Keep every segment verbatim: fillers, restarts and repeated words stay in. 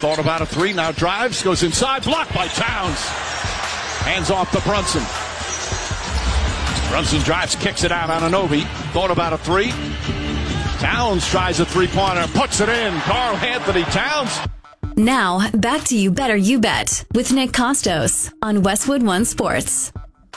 Thought about a three, now drives, goes inside, blocked by Towns. Hands off to Brunson. Brunson drives, kicks it out on Anunoby. Thought about a three. Towns tries a three-pointer, puts it in. Karl Anthony Towns. Now, back to You Better You Bet with Nick Costos on Westwood One Sports.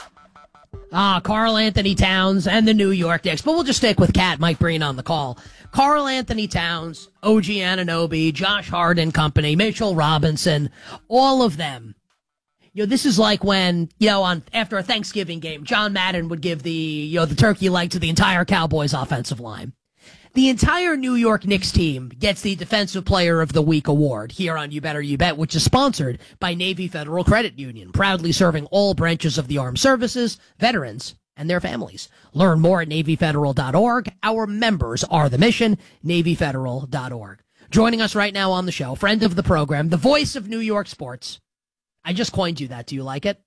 Ah, Karl Anthony Towns and the New York Knicks. But we'll just stick with Cat Mike Breen on the call. Karl Anthony Towns, O G Anunoby, Josh Hart and company, Mitchell Robinson, all of them. You know, this is like when, you know, on after a Thanksgiving game, John Madden would give the, you know, the turkey leg to the entire Cowboys offensive line. The entire New York Knicks team gets the Defensive Player of the Week award here on You Better You Bet, which is sponsored by Navy Federal Credit Union, proudly serving all branches of the armed services, veterans, and their families. Learn more at Navy Federal dot org. Our members are the mission, Navy Federal dot org. Joining us right now on the show, friend of the program, the voice of New York sports. I just coined you that. Do you like it?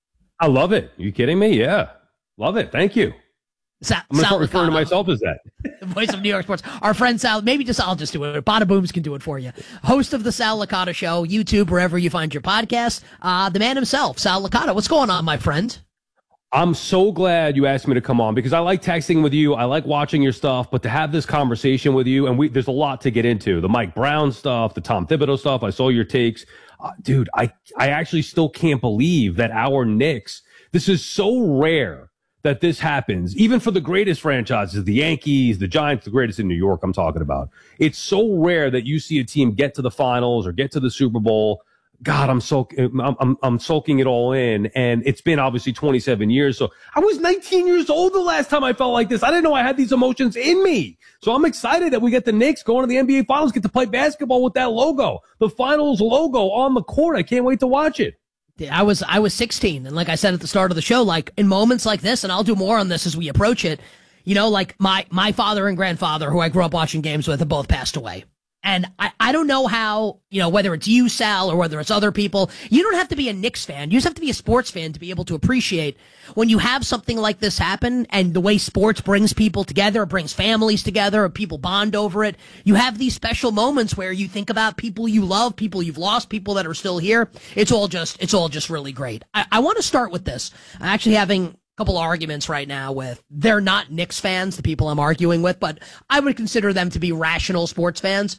I love it. Are you kidding me? Yeah. Love it. Thank you. Sa- I'm going to start Licata, referring to myself as that. The voice of New York sports. Our friend Sal, maybe just, I'll just do it. Bada Booms can do it for you. Host of the Sal Licata Show, YouTube, wherever you find your podcast. Uh, the man himself, Sal Licata. What's going on, my friend? I'm so glad you asked me to come on because I like texting with you. I like watching your stuff, but to have this conversation with you, and we, there's a lot to get into. The Mike Brown stuff, the Tom Thibodeau stuff. I saw your takes. Uh, dude, I, I actually still can't believe that our Knicks, this is so rare that this happens, even for the greatest franchises, the Yankees, the Giants, the greatest in New York I'm talking about. It's so rare that you see a team get to the finals or get to the Super Bowl. God, I'm so I'm, I'm I'm soaking it all in, and it's been obviously twenty-seven years. So I was nineteen years old the last time I felt like this. I didn't know I had these emotions in me. So I'm excited that we get the Knicks going to the N B A Finals, get to play basketball with that logo, the Finals logo on the court. I can't wait to watch it. I was I was sixteen, and like I said at the start of the show, like in moments like this, and I'll do more on this as we approach it. You know, like my my father and grandfather, who I grew up watching games with, have both passed away. And I, I don't know how, you know, whether it's you, Sal, or whether it's other people, you don't have to be a Knicks fan. You just have to be a sports fan to be able to appreciate when you have something like this happen and the way sports brings people together, brings families together, people bond over it. You have these special moments where you think about people you love, people you've lost, people that are still here. It's all just, it's all just really great. I, I want to start with this. I'm actually having a couple arguments right now with, they're not Knicks fans, the people I'm arguing with, but I would consider them to be rational sports fans.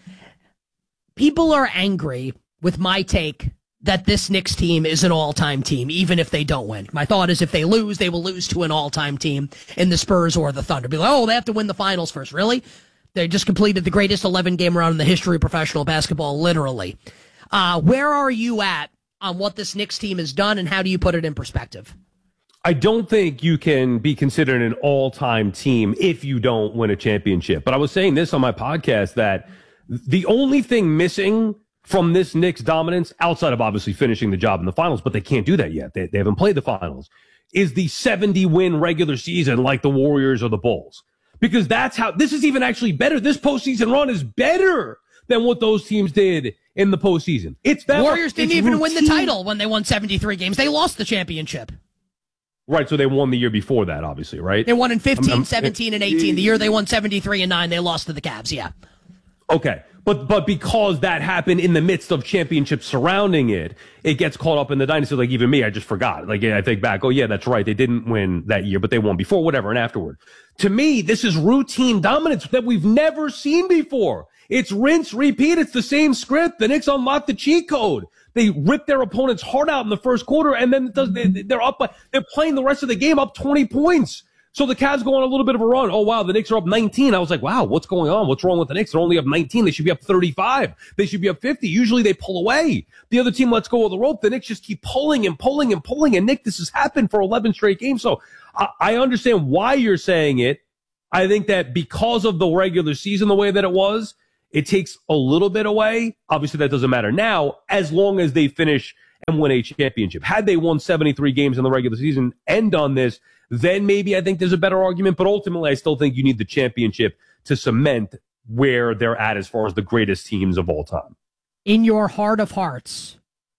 People are angry with my take that this Knicks team is an all-time team, even if they don't win. My thought is if they lose, they will lose to an all-time team in the Spurs or the Thunder. Be like, oh, they have to win the finals first. Really? They just completed the greatest eleven-game run in the history of professional basketball, literally. Uh, where are you at on what this Knicks team has done, and how do you put it in perspective? I don't think you can be considered an all-time team if you don't win a championship. But I was saying this on my podcast that the only thing missing from this Knicks dominance, outside of obviously finishing the job in the finals, but they can't do that yet. They, they haven't played the finals, is the seventy-win regular season like the Warriors or the Bulls. Because that's how, this is even actually better. This postseason run is better than what those teams did in the postseason. It's that Warriors didn't it's even routine. win the title when they won seventy-three games. They lost the championship. Right, so they won the year before that, obviously, right? They won in fifteen, I'm, I'm, seventeen, and eighteen. The year they won seventy-three and nine, they lost to the Cavs, yeah. Okay, but but because that happened in the midst of championships surrounding it, it gets caught up in the dynasty. Like even me, I just forgot. Like I think back, oh yeah, that's right. They didn't win that year, but they won before, whatever, and afterward. To me, this is routine dominance that we've never seen before. It's rinse, repeat. It's the same script. The Knicks unlocked the cheat code. They rip their opponent's heart out in the first quarter, and then it does, they, they're up. By, they're playing the rest of the game up twenty points. So the Cavs go on a little bit of a run. Oh, wow, the Knicks are up nineteen. I was like, wow, what's going on? What's wrong with the Knicks? They're only up nineteen. They should be up thirty-five. They should be up fifty. Usually they pull away. The other team lets go of the rope. The Knicks just keep pulling and pulling and pulling. And, Nick, this has happened for eleven straight games. So I, I understand why you're saying it. I think that because of the regular season the way that it was, it takes a little bit away. Obviously, that doesn't matter now as long as they finish and win a championship. Had they won seventy-three games in the regular season and done this, then maybe I think there's a better argument. But ultimately, I still think you need the championship to cement where they're at as far as the greatest teams of all time. In your heart of hearts,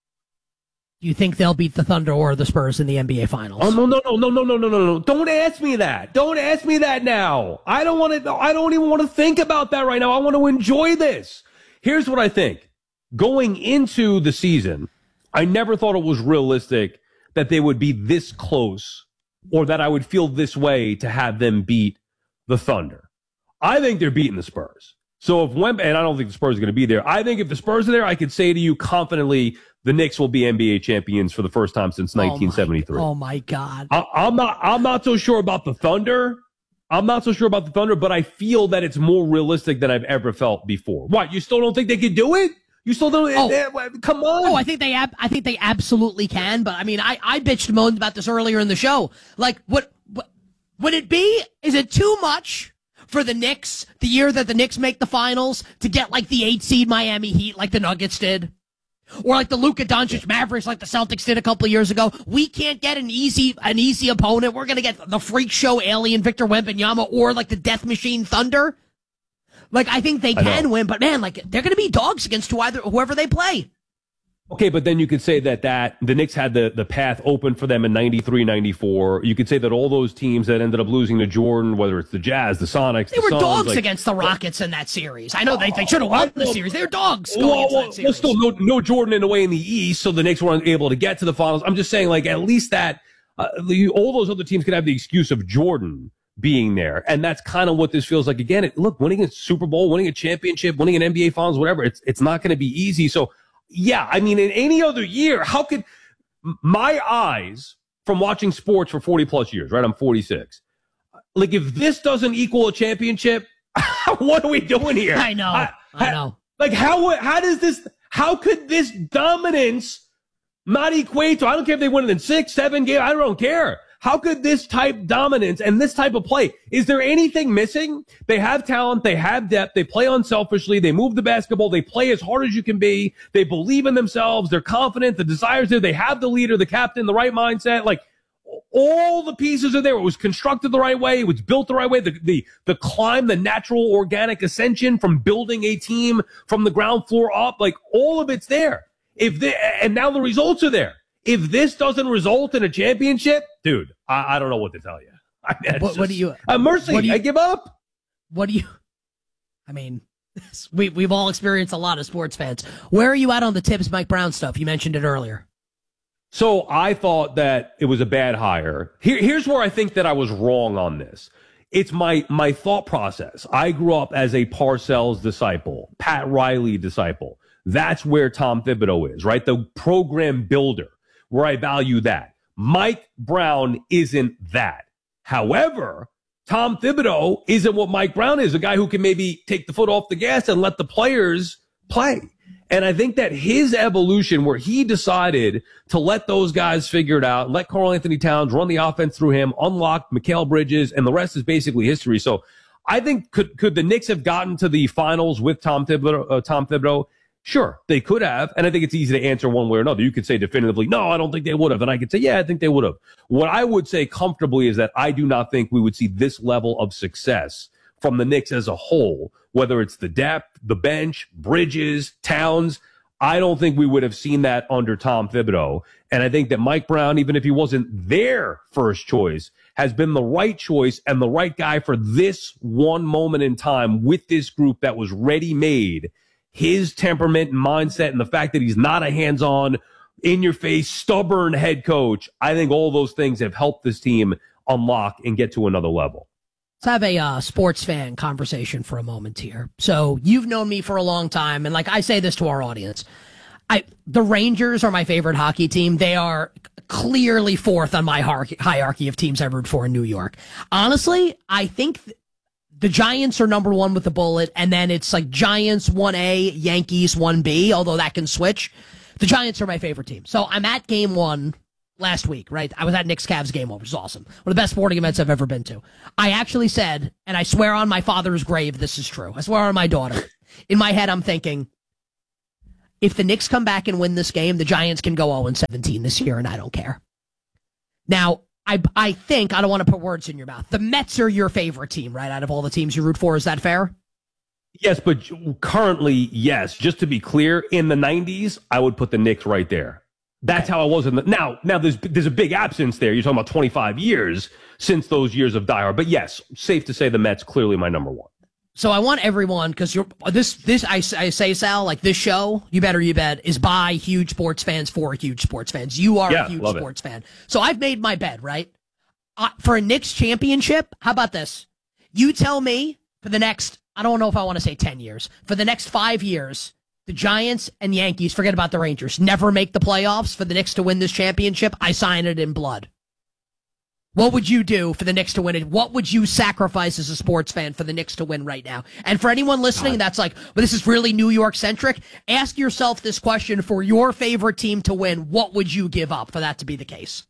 do you think they'll beat the Thunder or the Spurs in the N B A Finals? Oh, no, no, no, no, no, no, no, no, no. Don't ask me that. Don't ask me that now. I don't want to, I don't even want to think about that right now. I want to enjoy this. Here's what I think. going into the season, I never thought it was realistic that they would be this close or that I would feel this way to have them beat the Thunder. I think they're beating the Spurs. So if Wemby, and I don't think the Spurs are going to be there. I think if the Spurs are there, I could say to you confidently, the Knicks will be N B A champions for the first time since nineteen seventy-three. Oh my, oh my God. I, I'm not, I'm not so sure about the Thunder. I'm not so sure about the Thunder, but I feel that it's more realistic than I've ever felt before. What? You still don't think they could do it? You still don't? Oh. eh, come on. Oh, I think they, ab- I think they absolutely can. But I mean, I, I bitched and moaned about this earlier in the show. Like, what, what, would it be? Is it too much for the Knicks, the year that the Knicks make the finals, to get like the eight seed Miami Heat like the Nuggets did? Or like the Luka Doncic Mavericks like the Celtics did a couple of years ago? We can't get an easy, an easy opponent. We're going to get the freak show alien Victor Wembanyama or like the Death Machine Thunder. Like, I think they can win, but man, like, they're going to be dogs against who either, whoever they play. Okay, but then you could say that, that the Knicks had the, the path open for them in ninety-three, ninety-four. You could say that all those teams that ended up losing to Jordan, whether it's the Jazz, the Sonics, they the were Suns, dogs like, against the Rockets in that series. I know they, they should have won the series. They were dogs going well, into well, that series. well, still no, no Jordan in the way in the East, so the Knicks weren't able to get to the finals. I'm just saying, like, at least that uh, the, all those other teams could have the excuse of Jordan being there, and that's kind of what this feels like. Again, it, look, winning a Super Bowl, winning a championship, winning an N B A Finals, whatever, it's it's not going to be easy. So, yeah, I mean, in any other year, how could my eyes from watching sports for forty plus years, right? I'm forty-six. Like, if this doesn't equal a championship, what are we doing here? I know, I, I know. Like, how how does this? How could this dominance not equate to? I don't care if they win it in six, seven games. I don't care. How could this type dominance and this type of play, is there anything missing? They have talent. They have depth. They play unselfishly. They move the basketball. They play as hard as you can be. They believe in themselves. They're confident. The desire's there. They have the leader, the captain, the right mindset. Like, all the pieces are there. It was constructed the right way. It was built the right way. The, the, the climb, the natural organic ascension from building a team from the ground floor up, like, all of it's there. If they, and now the results are there. If this doesn't result in a championship, dude, I, I don't know what to tell you. I mean, what, just, what do you? Uh, mercy, what do you, I give up. What do you? I mean, we we've all experienced a lot of sports fans. Where are you at on the Tibbs Mike Brown stuff? You mentioned it earlier. So I thought that it was a bad hire. Here, here's where I think that I was wrong on this. It's my my thought process. I grew up as a Parcells disciple, Pat Riley disciple. That's where Tom Thibodeau is, right? The program builder, where I value that. Mike Brown isn't that. However, Tom Thibodeau isn't what Mike Brown is, a guy who can maybe take the foot off the gas and let the players play. And I think that his evolution, where he decided to let those guys figure it out, let Karl Anthony Towns run the offense through him, unlock Mikal Bridges, and the rest is basically history. So I think could could the Knicks have gotten to the finals with Tom Thibodeau? Uh, Tom Thibodeau? Sure, they could have, and I think it's easy to answer one way or another. You could say definitively, no, I don't think they would have, and I could say, yeah, I think they would have. What I would say comfortably is that I do not think we would see this level of success from the Knicks as a whole, whether it's the depth, the bench, Bridges, Towns. I don't think we would have seen that under Tom Thibodeau, and I think that Mike Brown, even if he wasn't their first choice, has been the right choice and the right guy for this one moment in time with this group that was ready-made. His temperament and mindset and the fact that he's not a hands-on, in-your-face, stubborn head coach, I think all those things have helped this team unlock and get to another level. Let's have a uh, sports fan conversation for a moment here. So you've known me for a long time, and like I say this to our audience, I the Rangers are my favorite hockey team. They are clearly fourth on my hierarchy of teams I root for in New York. Honestly, I think th- the Giants are number one with the bullet, and then it's like Giants one A, Yankees one B, although that can switch. The Giants are my favorite team. So I'm at game one last week, right? I was at Knicks Cavs game one, which is awesome. One of the best sporting events I've ever been to. I actually said, and I swear on my father's grave this is true. I swear on my daughter. In my head, I'm thinking, if the Knicks come back and win this game, the Giants can go oh and seventeen this year, and I don't care. Now, I I think, I don't want to put words in your mouth, the Mets are your favorite team, right, out of all the teams you root for. Is that fair? Yes, but currently, yes. Just to be clear, in the nineties, I would put the Knicks right there. That's how I was in the now. Now there's there's a big absence there. You're talking about twenty-five years since those years of diehard. But yes, safe to say the Mets clearly my number one. So I want everyone, because you're this this I, I say, Sal, like this show, You Better You Bet, is by huge sports fans for huge sports fans. You are Yeah, a huge love sports it. fan. So I've made my bed, right? Uh, for a Knicks championship, how about this? You tell me for the next, I don't know if I want to say ten years, for the next five years, the Giants and Yankees, forget about the Rangers, never make the playoffs for the Knicks to win this championship. I sign it in blood. What would you do for the Knicks to win it? What would you sacrifice as a sports fan for the Knicks to win right now? And for anyone listening that's like, well, this is really New York centric, ask yourself this question: for your favorite team to win, what would you give up for that to be the case?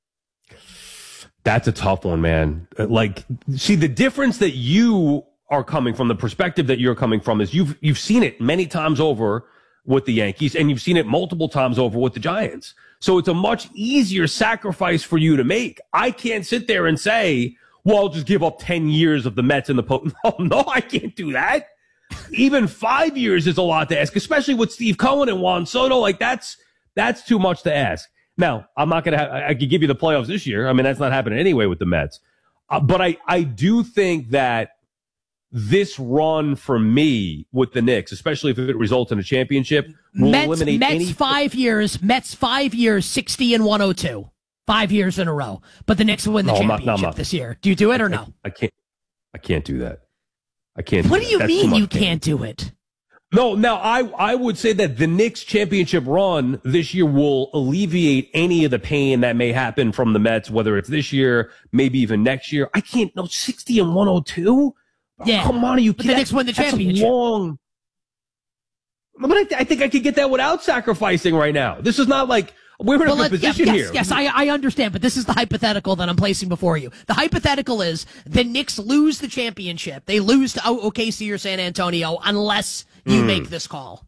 That's a tough one, man. Like, see, the difference that you are coming from, the perspective that you're coming from, is you've you've seen it many times over with the Yankees, and you've seen it multiple times over with the Giants. So it's a much easier sacrifice for you to make. I can't sit there and say, well, I'll just give up ten years of the Mets and the po-. No, no, I can't do that. Even five years is a lot to ask, especially with Steve Cohen and Juan Soto. Like, that's that's too much to ask. Now, I'm not going to, I could give you the playoffs this year. I mean, that's not happening anyway with the Mets. Uh, but I, I do think that this run for me with the Knicks, especially if it results in a championship, will Mets, eliminate Mets any five years, Mets five years, sixty and one oh two. Five years in a row. But the Knicks will win the No, I'm not- championship no, I'm not. this year. Do you do it or no? I can't, I can't do that. I can't. What do do you that. That's too mean much you pain. can't do it? No, now I, I would say that the Knicks championship run this year will alleviate any of the pain that may happen from the Mets, whether it's this year, maybe even next year. I can't, no, sixty and one oh two? Yeah. Come on, are you But kidding? the Knicks win the That's championship. long. But I, th- I think I could get that without sacrificing right now. This is not like, we're in a Well, good let's- yes, position yes, here. yes, I, I understand, but this is the hypothetical that I'm placing before you. The hypothetical is the Knicks lose the championship. They lose to O K C or San Antonio unless you Mm. make this call.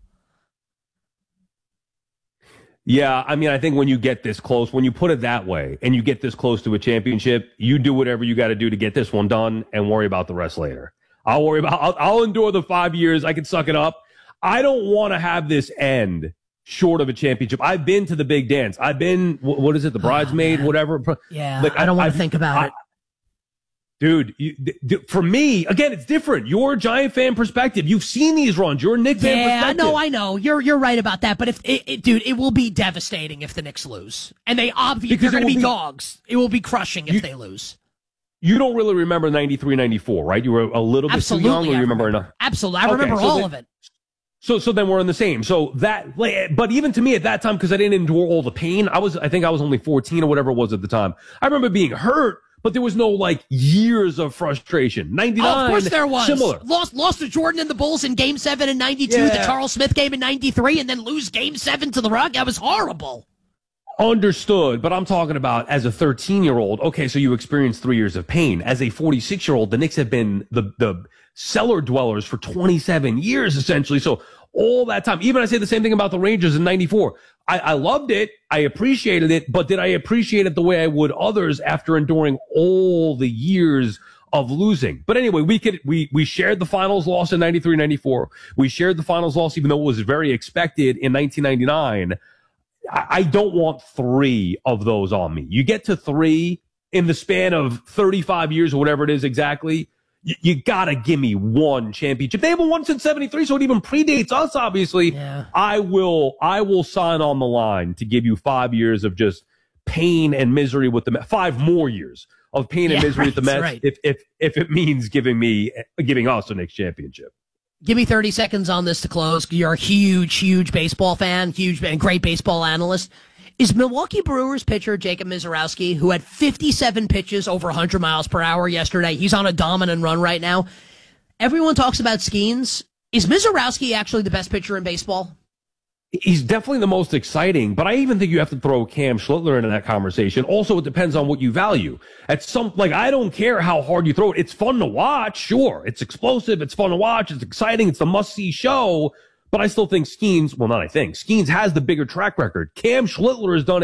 Yeah, I mean, I think when you get this close, when you put it that way, and you get this close to a championship, you do whatever you got to do to get this one done and worry about the rest later. I'll worry about, I'll, I'll endure the five years. I can suck it up. I don't want to have this end short of a championship. I've been to the big dance. I've been, wh- what is it, the bridesmaid, man. whatever. Yeah, Like, I don't want I- to think about I- it. Dude, you, d- d- for me, again, it's different. Your Giant fan perspective. You've seen these runs. You're a Knicks fan Yeah, perspective. no, I know. You're you're right about that. But if it, it, dude, it will be devastating if the Knicks lose, and they obviously Because they're it going to will be, be- dogs. It will be crushing if You- they lose. You don't really remember ninety-three, ninety-four, right? You were a little bit Absolutely, too young, or you I remember remember. enough? Absolutely, I Okay, remember so all then- of it. So, so then we're in the same. So that, like, but even to me at that time, because I didn't endure all the pain, I was, I think I was only fourteen or whatever it was at the time. I remember being hurt, but there was no like years of frustration. ninety-nine, Oh, of course there was. similar. Lost lost to Jordan and the Bulls in Game Seven in ninety-two. Yeah. The Charles Smith game in ninety-three, and then lose Game Seven to the Rock. That was horrible. Understood, but I'm talking about as a thirteen year old. Okay, so you experienced three years of pain. As a forty-six year old, the Knicks have been the, the cellar dwellers for twenty-seven years, essentially. So all that time, even I say the same thing about the Rangers in ninety-four. I, I loved it. I appreciated it, but did I appreciate it the way I would others after enduring all the years of losing? But anyway, we could, we, we shared the finals loss in ninety-three, ninety-four. We shared the finals loss, even though it was very expected in nineteen ninety-nine. I don't want three of those on me. You get to three in the span of thirty-five years or whatever it is exactly. You, you gotta give me one championship. They haven't won since seventy-three, so it even predates us, obviously. Yeah. I will, I will sign on the line to give you five years of just pain and misery with the Mets. Five more years of pain and Yeah, misery with the right, Mets. right. If, if, if it means giving me, giving us a Knicks championship. Give me thirty seconds on this to close. You're a huge, huge baseball fan, huge and great baseball analyst. Is Milwaukee Brewers pitcher Jacob Mizorowski, who had fifty-seven pitches over one hundred miles per hour yesterday, he's on a dominant run right now. Everyone talks about Skeens. Is Mizorowski actually the best pitcher in baseball? He's definitely the most exciting, but I even think you have to throw Cam Schlittler into that conversation. Also, it depends on what you value. At some, like, I don't care how hard you throw it. It's fun to watch. Sure. It's explosive. It's fun to watch. It's exciting. It's a must-see show. But I still think Skeens, well, not I think, Skeens has the bigger track record. Cam Schlittler has done it.